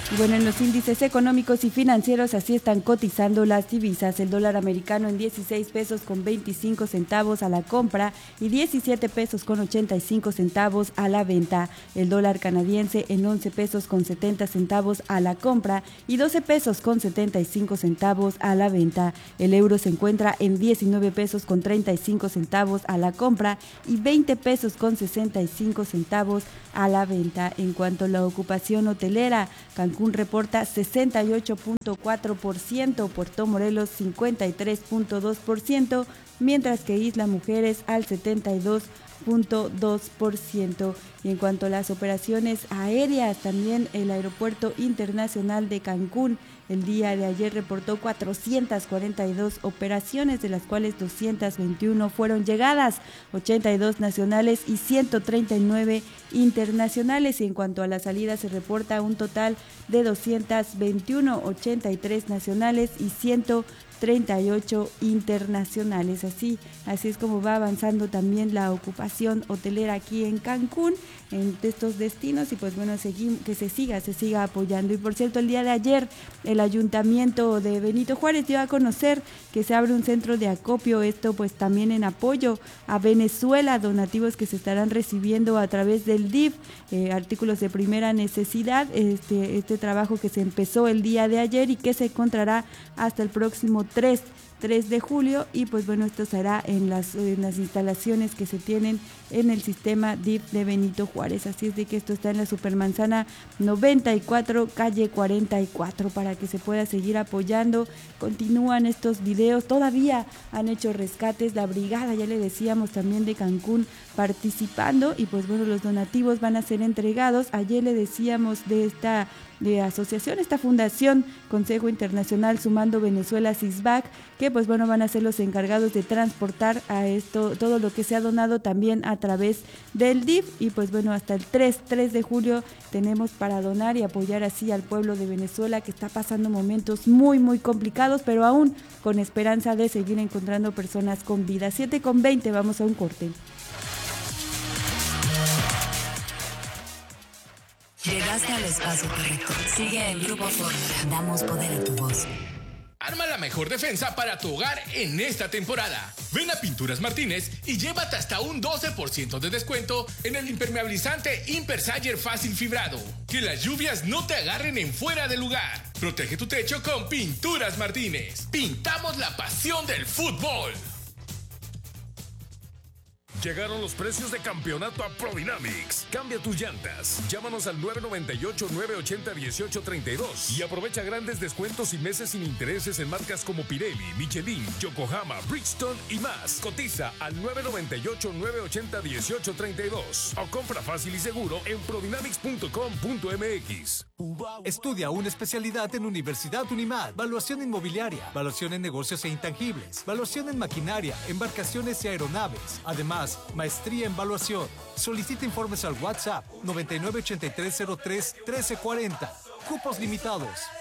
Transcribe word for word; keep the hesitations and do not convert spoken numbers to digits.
Y bueno, en los índices económicos y financieros así están cotizando las divisas. El dólar americano en dieciséis pesos con veinticinco centavos a la compra y diecisiete pesos con ochenta y cinco centavos a la venta. El dólar canadiense en once pesos con setenta centavos a la compra y doce pesos con setenta y cinco centavos a la venta. El euro se encuentra en diecinueve pesos con treinta y cinco centavos a la compra y veinte pesos con sesenta y cinco centavos a la venta. En cuanto a la ocupación hotelera, Cancún reporta sesenta y ocho punto cuatro por ciento, Puerto Morelos cincuenta y tres punto dos por ciento, mientras que Isla Mujeres al setenta y dos punto dos por ciento. Y en cuanto a las operaciones aéreas, también el Aeropuerto Internacional de Cancún el día de ayer reportó cuatrocientas cuarenta y dos operaciones, de las cuales doscientas veintiuno fueron llegadas, ochenta y dos nacionales y ciento treinta y nueve internacionales. Y en cuanto a la salida, se reporta un total de doscientas veintiuno, ochenta y tres nacionales y ciento treinta y ocho internacionales. Así, así es como va avanzando también la ocupación hotelera aquí en Cancún, en estos destinos, y pues bueno, seguimos, que se siga, se siga apoyando. Y por cierto, el día de ayer el Ayuntamiento de Benito Juárez dio a conocer que se abre un centro de acopio, esto pues también en apoyo a Venezuela, donativos que se estarán recibiendo a través del D I F, eh, artículos de primera necesidad, este, este trabajo que se empezó el día de ayer y que se encontrará hasta el próximo tres de julio, y pues bueno, esto será en las, en las instalaciones que se tienen en el sistema D I F de Benito Juárez. Así es de que esto está en la Supermanzana noventa y cuatro, calle cuarenta y cuatro, para que se pueda seguir apoyando. Continúan estos videos, todavía han hecho rescates, la brigada, ya le decíamos, también de Cancún participando, y pues bueno, los donativos van a ser entregados. Ayer le decíamos de esta de asociación, esta fundación Consejo Internacional Sumando Venezuela CISVAC, que pues bueno, van a ser los encargados de transportar a esto todo lo que se ha donado también a través del D I F. Y pues bueno, hasta el tres de julio tenemos para donar y apoyar así al pueblo de Venezuela, que está pasando momentos muy muy complicados, pero aún con esperanza de seguir encontrando personas con vida. siete con veinte, vamos a un corte. Llegaste al espacio correcto. Sigue el Grupo Fórmula. Damos poder a tu voz. Arma la mejor defensa para tu hogar en esta temporada. Ven a Pinturas Martínez y llévate hasta un doce por ciento de descuento en el impermeabilizante Impersayer Fácil Fibrado. Que las lluvias no te agarren en fuera de lugar. Protege tu techo con Pinturas Martínez. Pintamos la pasión del fútbol. Llegaron los precios de campeonato a Prodynamics. Cambia tus llantas. Llámanos al nueve nueve ocho, nueve ocho cero, uno ocho tres dos y aprovecha grandes descuentos y meses sin intereses en marcas como Pirelli, Michelin, Yokohama, Bridgestone y más. Cotiza al nueve nueve ocho, nueve ocho cero, uno ocho tres dos o compra fácil y seguro en prodynamics punto com punto m x. Estudia una especialidad en Universidad Unimad. Valuación inmobiliaria, valuación en negocios e intangibles, valuación en maquinaria, embarcaciones y aeronaves. Además, maestría en valuación. Solicita informes al WhatsApp noventa y nueve ochenta y tres cero tres trece cuarenta. Cupos limitados.